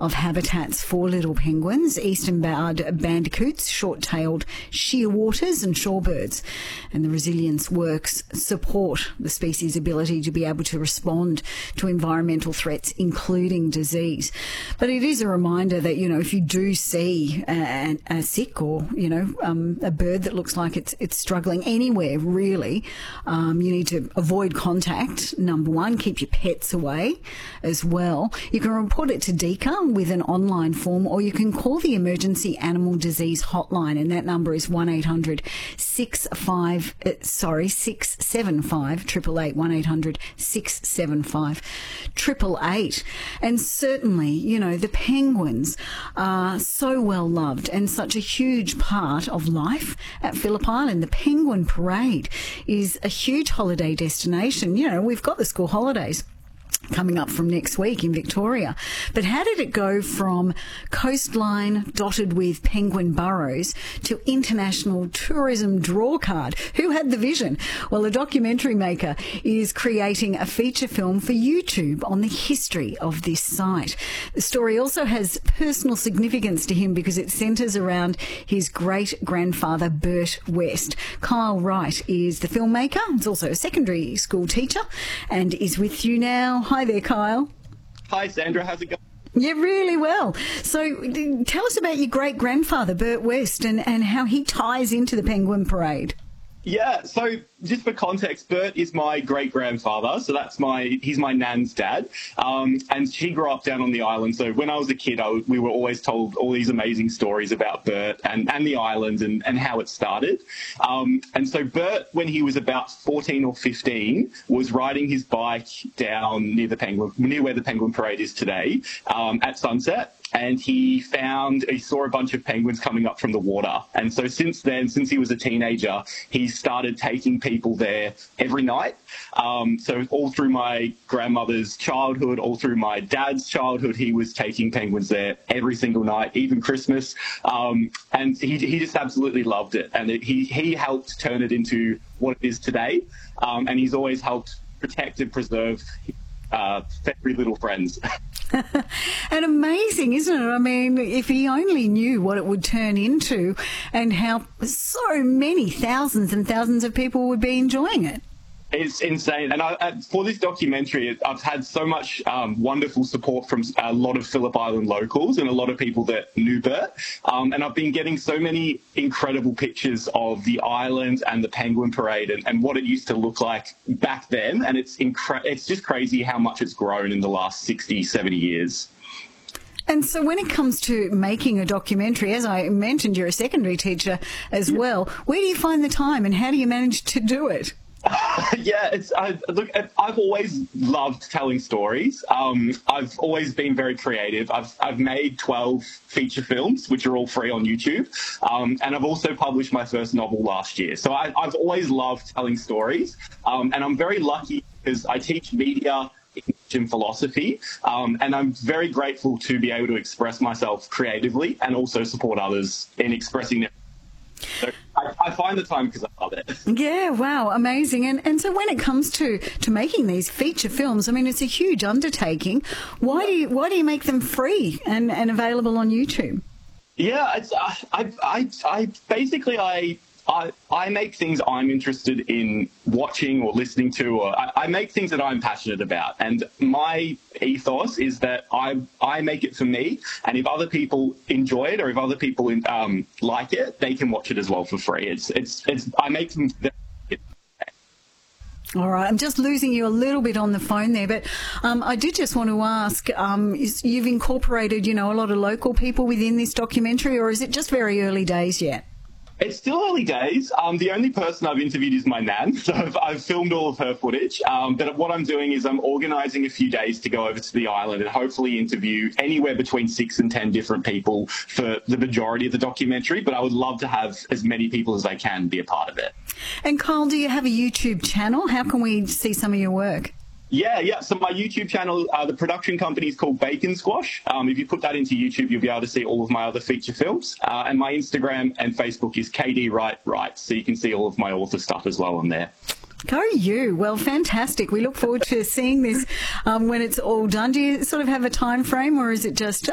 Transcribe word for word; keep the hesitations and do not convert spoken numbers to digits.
of habitats for little penguins, eastern-barred bandicoots, short-tailed shearwaters and shorebirds. And the resilience works support the species' ability to be able to respond to environmental threats, including disease. But it is a reminder that, you know, if you do see a, a sick or, you know, um, a bird that looks like it's it's struggling anywhere, really, um, you need to avoid contact, number one, keep your pets away as well. You can report it to DECA with an online form, or you can call the Emergency Animal Disease Hotline, and that number is one eight hundred six five, uh, sorry, six seven five, eight eight eight, one eight hundred six seven five, eight eight eight. And certainly, you know, the penguins are so well loved and such a huge part of life at Phillip Island. The Penguin Parade is a huge holiday destination. You know, we've got the school holidays coming up from next week in Victoria. But how did it go from coastline dotted with penguin burrows to international tourism drawcard? Who had the vision? Well, a documentary maker is creating a feature film for YouTube on the history of this site. The story also has personal significance to him because it centres around his great-grandfather, Bert West. Kyle Wright is the filmmaker. He's also a secondary school teacher and is with you now. Hi there, Kyle. Hi, Sandra. How's it going? Yeah, really well. So tell us about your great-grandfather, Bert West, and, and how he ties into the Penguin Parade. Yeah, so just for context, Bert is my great-grandfather, so that's my, he's my nan's dad, um, and she grew up down on the island. So when I was a kid, I, we were always told all these amazing stories about Bert and, and the island and, and how it started. Um, and so Bert, when he was about fourteen or fifteen, was riding his bike down near the Penguin, near where the Penguin Parade is today, um, at sunset. And he found, he saw a bunch of penguins coming up from the water. And so since then, since he was a teenager, he started taking people there every night. Um, so all through my grandmother's childhood, all through my dad's childhood, he was taking penguins there every single night, even Christmas. Um, and he, he just absolutely loved it. And it, he, he helped turn it into what it is today. Um, and he's always helped protect and preserve uh, very little friends. And amazing, isn't it? I mean, if he only knew what it would turn into and how so many thousands and thousands of people would be enjoying it. It's insane. And I, for this documentary, I've had so much um, wonderful support from a lot of Phillip Island locals and a lot of people that knew Bert. Um, and I've been getting so many incredible pictures of the island and the Penguin Parade and, and what it used to look like back then. And it's incre- it's just crazy how much it's grown in the last sixty, seventy years. And so when it comes to making a documentary, as I mentioned, you're a secondary teacher as well. Where do you find the time and how do you manage to do it? yeah, it's I, look. I've always loved telling stories. Um, I've always been very creative. I've I've made twelve feature films, which are all free on YouTube, um, and I've also published my first novel last year. So I, I've always loved telling stories, um, and I'm very lucky because I teach media in philosophy, um, and I'm very grateful to be able to express myself creatively and also support others in expressing their. So I, I find the time because I love it. Yeah, wow, amazing. And and so when it comes to, to making these feature films, I mean, it's a huge undertaking. Why do you why do you make them free and, and available on YouTube? Yeah, it's, I, I, I, I basically I. I, I make things I'm interested in watching or listening to, or I, I make things that I'm passionate about. And my ethos is that I I make it for me, and if other people enjoy it or if other people um, like it, they can watch it as well for free. It's it's it's I make them. All right, I'm just losing you a little bit on the phone there, but um, I did just want to ask, um, is, you've incorporated, you know, a lot of local people within this documentary, or is it just very early days yet? It's still early days. Um, the only person I've interviewed is my nan, so I've, I've filmed all of her footage. Um, but what I'm doing is I'm organising a few days to go over to the island and hopefully interview anywhere between six and ten different people for the majority of the documentary. But I would love to have as many people as I can be a part of it. And Kyle, do you have a YouTube channel? How can we see some of your work? Yeah, yeah. So my YouTube channel, uh, the production company is called Bacon Squash. Um, if you put that into YouTube, you'll be able to see all of my other feature films. Uh, and my Instagram and Facebook is K D Wright Wright. So you can see all of my author stuff as well on there. Go you. Well, fantastic. We look forward to seeing this um, when it's all done. Do you sort of have a time frame, or is it just